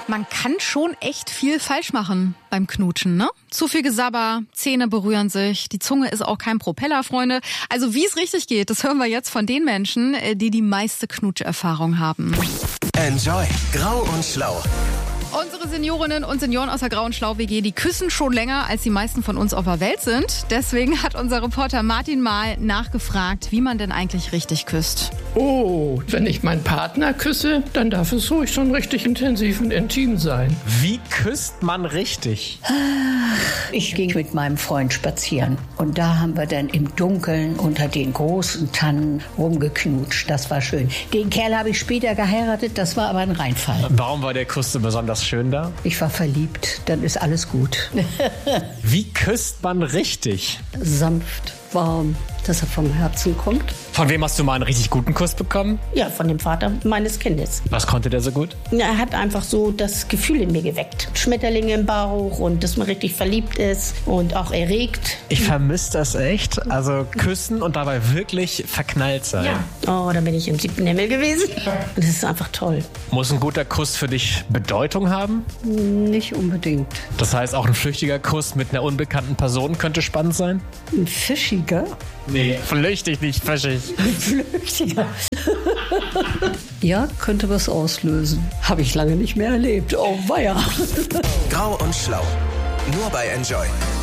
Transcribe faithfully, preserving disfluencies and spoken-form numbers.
Man kann schon echt viel falsch machen beim Knutschen, ne? Zu viel Gesabber, Zähne berühren sich, die Zunge ist auch kein Propeller, Freunde. Also wie es richtig geht, das hören wir jetzt von den Menschen, die die meiste Knutscherfahrung haben. Enjoy Grau und Schlau. Unsere Seniorinnen und Senioren aus der Grau und Schlau W G, die küssen schon länger, als die meisten von uns auf der Welt sind. Deswegen hat unser Reporter Martin mal nachgefragt, wie man denn eigentlich richtig küsst. Oh, wenn ich meinen Partner küsse, dann darf es ruhig schon richtig intensiv und intim sein. Wie küsst man richtig? Ich ging mit meinem Freund spazieren und da haben wir dann im Dunkeln unter den großen Tannen rumgeknutscht. Das war schön. Den Kerl habe ich später geheiratet, das war aber ein Reinfall. Warum war der Kuss so besonders schön da? Ich war verliebt, dann ist alles gut. Wie küsst man richtig? Sanft, warm, dass er vom Herzen kommt. Von wem hast du mal einen richtig guten Kuss bekommen? Ja, von dem Vater meines Kindes. Was konnte der so gut? Er hat einfach so das Gefühl in mir geweckt. Schmetterlinge im Bauch und dass man richtig verliebt ist und auch erregt. Ich vermisse das echt. Also küssen und dabei wirklich verknallt sein. Ja. Oh, da bin ich im siebten Himmel gewesen. Und das ist einfach toll. Muss ein guter Kuss für dich Bedeutung haben? Nicht unbedingt. Das heißt, auch ein flüchtiger Kuss mit einer unbekannten Person könnte spannend sein? Ein fischiger? Nee, flüchtig, nicht fischig. Flüchtiger. Ja, könnte was auslösen. Habe ich lange nicht mehr erlebt. Oh, weia. Grau und Schlau. Nur bei Enjoy.